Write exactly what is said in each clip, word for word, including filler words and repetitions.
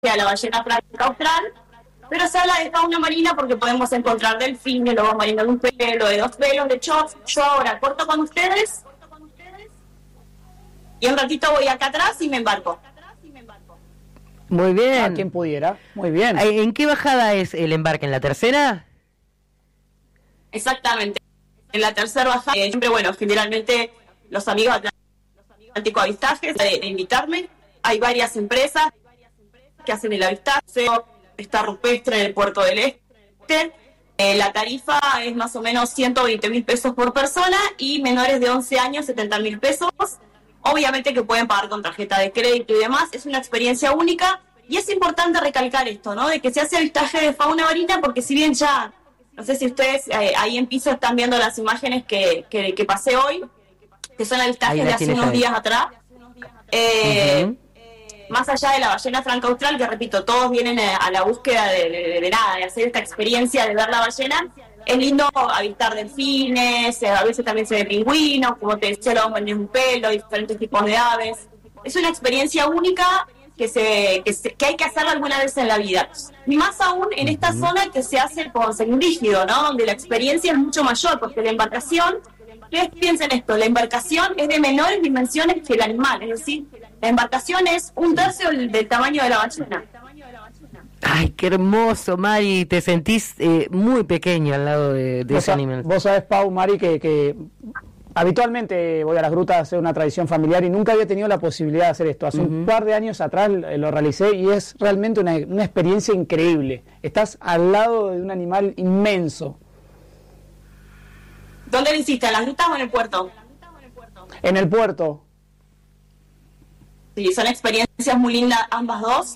a la ballena franca austral, pero se habla de fauna marina porque podemos encontrar delfines, lobos marinos de un pelo, de dos pelos, de hecho, yo ahora corto con ustedes y un ratito voy acá atrás y me embarco. Muy bien. A quien pudiera. Muy bien. ¿En qué bajada es el embarque? ¿En la tercera? Exactamente. En la tercera bajada, eh, siempre, bueno, generalmente los amigos Atlántico Avistajes de, de invitarme. Hay varias empresas que hacen el avistaje. Está Rupestre en el Puerto del Este. Eh, la tarifa es más o menos ciento veinte mil pesos por persona y menores de once años, setenta mil pesos. Obviamente que pueden pagar con tarjeta de crédito y demás. Es una experiencia única y es importante recalcar esto, ¿no? De que se hace avistaje de fauna marina porque si bien ya, no sé si ustedes eh, ahí en piso están viendo las imágenes que, que, que pasé hoy, que son avistajes de hace unos ahí. días atrás. Eh, uh-huh. Más allá de la ballena franca austral, que repito, todos vienen a la búsqueda de, de, de nada, de hacer esta experiencia de ver la ballena. Es lindo avistar delfines, a veces también se ve pingüinos, como te decía, lobos marinos de un pelo, diferentes tipos de aves. Es una experiencia única que se, que se que hay que hacerla alguna vez en la vida. Y más aún en esta zona que se hace con semirígido, ¿no? Donde la experiencia es mucho mayor, porque la embarcación, ustedes piensen esto, la embarcación es de menores dimensiones que el animal, es decir, la embarcación es un tercio del, del tamaño de la ballena. Ay, qué hermoso, Mari, te sentís eh, muy pequeño al lado de, de ese animal. Vos sabés, Pau, Mari, que, que habitualmente voy a las grutas a hacer una tradición familiar y nunca había tenido la posibilidad de hacer esto. Hace uh-huh. un par de años atrás lo realicé y es realmente una, una experiencia increíble. Estás al lado de un animal inmenso. ¿Dónde lo hiciste? ¿En las grutas o en el puerto? En el puerto. Sí, son experiencias muy lindas ambas dos.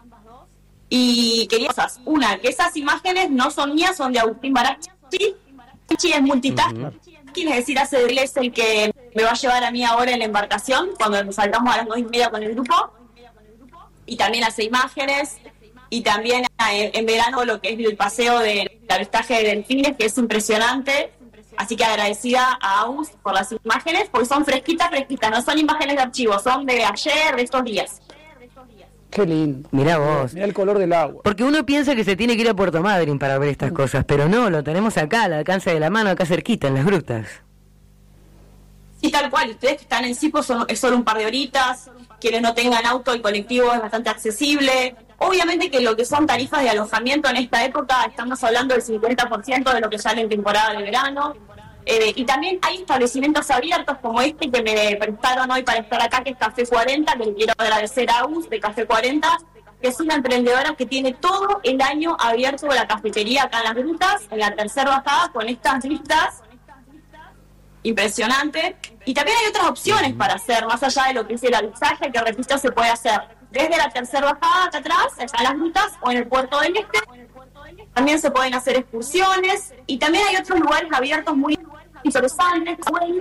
Y quería cosas. Una, que esas imágenes no son mías, son de Agustín Barachi. Barachi es multitasking, uh-huh. es decir, hace él es el que me va a llevar a mí ahora en la embarcación, cuando saltamos a las dos y media con el grupo. Y también hace imágenes. Y también en, en verano lo que es el paseo del avistaje de delfines, que es impresionante. Así que agradecida a Agus por las imágenes, porque son fresquitas, fresquitas. No son imágenes de archivo, son de ayer, de estos días. Qué lindo. Mirá vos. Mirá el color del agua. Porque uno piensa que se tiene que ir a Puerto Madryn para ver estas cosas, pero no, lo tenemos acá, al alcance de la mano, acá cerquita, en las grutas. Sí, tal cual. Ustedes que están en Sipo son, es solo un par de horitas. Quienes no tengan auto, el colectivo es bastante accesible. Obviamente que lo que son tarifas de alojamiento en esta época, estamos hablando del cincuenta por ciento de lo que sale en temporada de verano. Eh, y también hay establecimientos abiertos como este que me prestaron hoy para estar acá, que es Café cuarenta, que le quiero agradecer a Agus de Café cuarenta, que es una emprendedora que tiene todo el año abierto la cafetería acá en las grutas, en la tercera bajada, con estas vistas. Impresionante. Y también hay otras opciones para hacer, más allá de lo que es el avistaje, que repito, se puede hacer desde la tercera bajada acá atrás, acá en las grutas, o en el Puerto del Este. También se pueden hacer excursiones, y también hay otros lugares abiertos muy interesantes,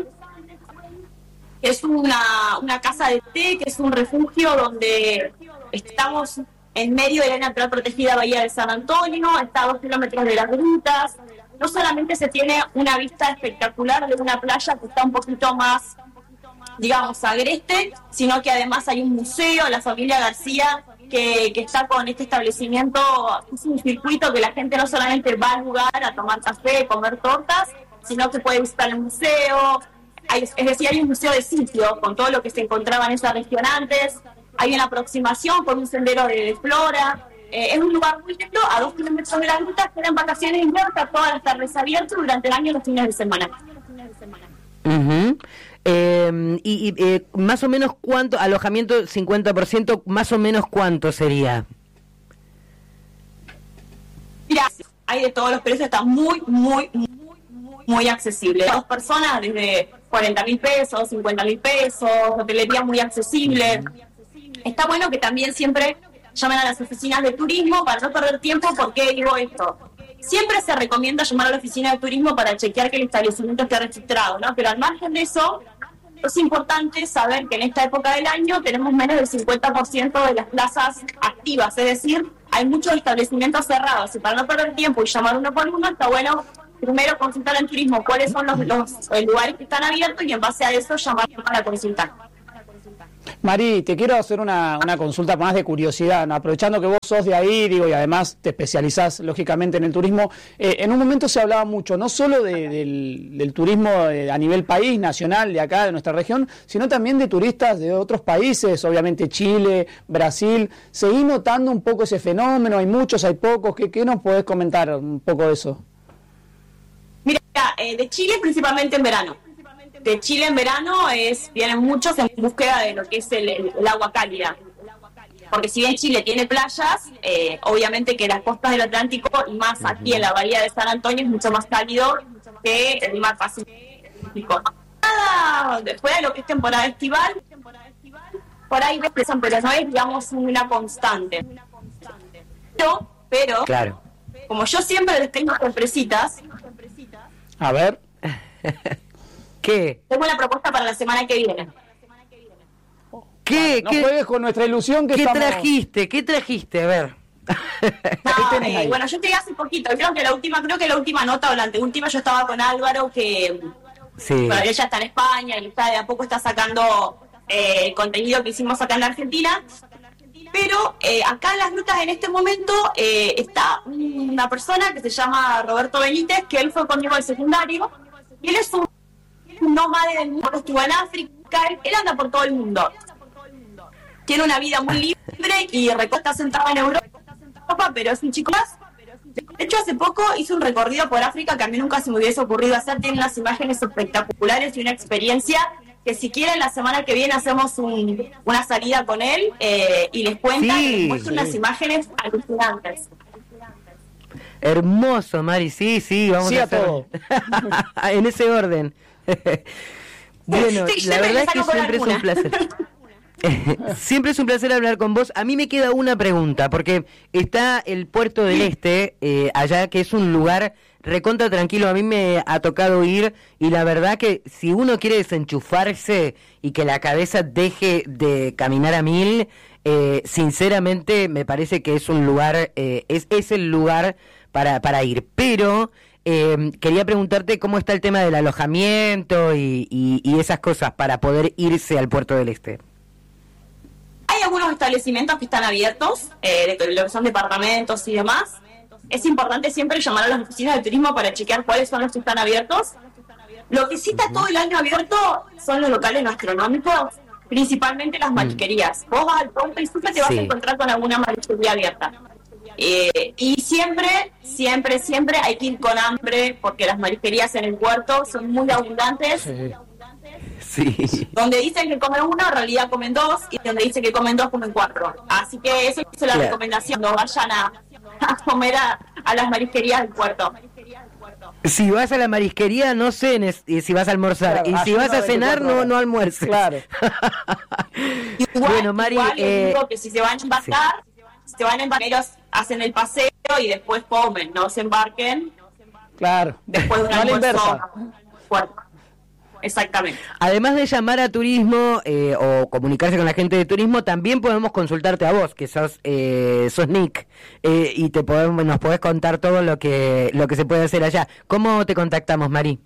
que es una, una casa de té, que es un refugio donde estamos en medio de la natural protegida Bahía de San Antonio, está a dos kilómetros de las grutas. No solamente se tiene una vista espectacular de una playa que está un poquito más, digamos, agreste, sino que además hay un museo, la familia García, que, que está con este establecimiento. Es un circuito que la gente no solamente va al lugar a tomar café, comer tortas, sino que puede visitar el museo. Hay, es decir, hay un museo de sitio con todo lo que se encontraba en esa región antes. Hay una aproximación por un sendero de, de flora. Eh, es un lugar muy lindo, a dos kilómetros de las grutas, quedan vacaciones de invierno, está todas las tardes abiertas durante el año y los fines de semana. Uh-huh. Eh, y y eh, más o menos cuánto, alojamiento cincuenta por ciento, más o menos cuánto sería. Mira, hay de todos los precios, está muy, muy, muy, muy accesible. Dos personas desde cuarenta mil pesos, cincuenta mil pesos, hotelería muy accesible. Está bueno que también siempre llamen a las oficinas de turismo para no perder tiempo. ¿Por qué digo esto? Siempre se recomienda llamar a la oficina de turismo para chequear que el establecimiento esté registrado, ¿no? Pero al margen de eso, es importante saber que en esta época del año tenemos menos del cincuenta por ciento de las plazas activas, es decir, hay muchos establecimientos cerrados. Y para no perder tiempo y llamar uno por uno, está bueno primero consultar en turismo cuáles son los, los, los lugares que están abiertos y en base a eso llamar para consultar. Mari, te quiero hacer una, una consulta más de curiosidad, ¿no? Aprovechando que vos sos de ahí, digo, y además te especializás lógicamente en el turismo. Eh, en un momento se hablaba mucho, no solo de, del, del turismo a nivel país, nacional, de acá, de nuestra región, sino también de turistas de otros países, obviamente Chile, Brasil. ¿Seguís notando un poco ese fenómeno? ¿Hay muchos, hay pocos? ¿Qué, qué nos podés comentar un poco de eso? Mira, eh, de Chile principalmente en verano. De Chile en verano es vienen muchos en búsqueda de lo que es el, el, el agua cálida. Porque si bien Chile tiene playas, eh, obviamente que las costas del Atlántico, y más aquí en la bahía de San Antonio, es mucho más cálido que el mar Pacífico. Nada, después de lo que es temporada estival, por ahí ves, pero no es, digamos, una constante. Pero, pero claro. Como yo siempre les tengo sorpresitas. A ver. ¿Qué? Tengo una propuesta para la semana que viene. ¿Qué? No ¿Qué? juegues con nuestra ilusión que ¿Qué estamos... trajiste? ¿Qué trajiste? A ver. No, eh, bueno, yo llegué hace poquito. Creo que la última, creo que la última nota o la anteúltima yo estaba con Álvaro, que sí. Bueno, ella está en España y está de a poco está sacando eh, el contenido que hicimos acá en la Argentina. Pero eh, acá en las rutas en este momento eh, está una persona que se llama Roberto Benítez, que él fue conmigo al secundario, y él es un nómade del mundo, estuvo en África, él, él anda por todo el mundo. Tiene una vida muy libre y está sentado en Europa, pero es un chico más. De hecho, hace poco hice un recorrido por África que a mí nunca se me hubiese ocurrido hacer. Tiene unas imágenes espectaculares y una experiencia que si quieren la semana que viene hacemos un, una salida con él eh, y les cuenta, sí, y les muestra sí. unas imágenes alucinantes. Hermoso, Mari, sí, sí, vamos sí a a hacer todo. en ese orden. Bueno, Sí, la verdad es que siempre es alguna. un placer. Siempre es un placer hablar con vos. A mí me queda una pregunta, porque está el Puerto del Este, eh, allá, que es un lugar recontra tranquilo. A mí me ha tocado ir, y la verdad que si uno quiere desenchufarse y que la cabeza deje de caminar a mil, eh, sinceramente me parece que es un lugar, eh, es, es el lugar para, para ir. Pero eh, quería preguntarte cómo está el tema del alojamiento y, y, y esas cosas para poder irse al Puerto del Este. Hay algunos establecimientos que están abiertos, eh, de lo que son departamentos y demás. Es importante siempre llamar a las oficinas de turismo para chequear cuáles son los que están abiertos. Lo que sí está uh-huh. todo el año abierto son los locales gastronómicos, principalmente las marisquerías. Vos vas al puerto y siempre te vas sí. a encontrar con alguna marisquería abierta. Eh, y siempre, siempre, siempre hay que ir con hambre, porque las marisquerías en el puerto son muy abundantes. Sí. Sí. Donde dicen que comen uno, en realidad comen dos, y donde dicen que comen dos, comen cuatro. Así que esa es la claro. recomendación, no vayan a, a comer a, a las marisquerías del puerto. Si vas a la marisquería, no cenes, y si vas a almorzar. Claro, y si vas a cenar, no, no almuerces. Claro. Igual, bueno, Mari, igual eh, digo que si se van a embarcar, sí. si se van a embarcar, hacen el paseo y después comen, no se embarquen. Claro. Después de un no almuerzo fuerte. Exactamente. Además de llamar a turismo eh, o comunicarse con la gente de turismo, también podemos consultarte a vos, que sos eh, sos Nick, eh, y te podemos, nos podés contar todo lo que lo que se puede hacer allá. ¿Cómo te contactamos, Mari?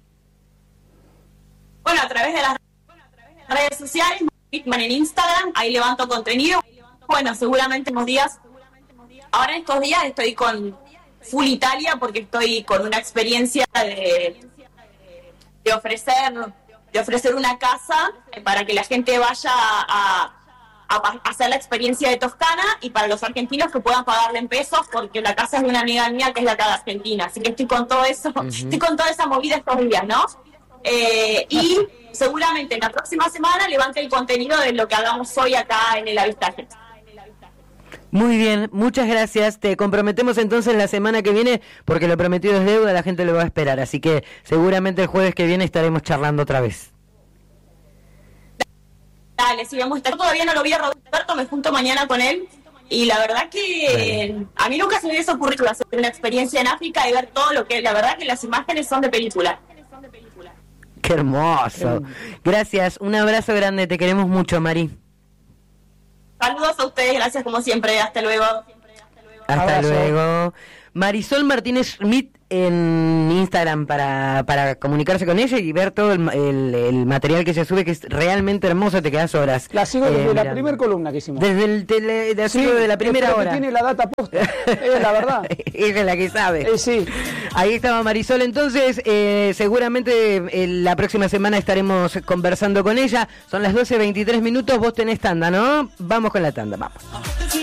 Bueno, a través de las redes sociales, en Instagram, ahí levanto contenido. Bueno, seguramente en unos días, ahora en estos días estoy con Full Italia, porque estoy con una experiencia de, de ofrecer... de ofrecer una casa para que la gente vaya a, a, a hacer la experiencia de Toscana, y para los argentinos que puedan pagarle en pesos, porque la casa es de una amiga mía que es de acá de Argentina. Así que estoy con todo eso, uh-huh. estoy con toda esa movida estos días, ¿no? Eh, y seguramente en la próxima semana levante el contenido de lo que hagamos hoy acá en el avistaje. Muy bien, muchas gracias. Te comprometemos entonces la semana que viene, porque lo prometido es deuda, la gente lo va a esperar. Así que seguramente el jueves que viene estaremos charlando otra vez. Dale, sí, vamos a estar. Todavía no lo vi a Roberto, me junto mañana con él. Y la verdad que Dale. a mí nunca se me hubiese ocurrido hacer una experiencia en África y ver todo lo que... La verdad que las imágenes son de película. ¡Qué hermoso! Gracias, un abrazo grande, te queremos mucho, Mari. Saludos a ustedes, gracias como siempre, hasta luego. Hasta Abrazo. luego. Marisol Martínez Schmidt en Instagram para, para comunicarse con ella y ver todo el, el, el material que ella sube, que es realmente hermoso, te quedas horas. La sigo eh, desde mirando. la primera columna que hicimos. Desde el tele, de, Sí, de la primera pero que hora. tiene la data posta, es la verdad. Ella es la que sabe. Eh, sí. Ahí estaba Marisol, entonces eh, seguramente eh, la próxima semana estaremos conversando con ella. Son las doce veintitrés minutos, vos tenés tanda, ¿no? Vamos con la tanda, vamos.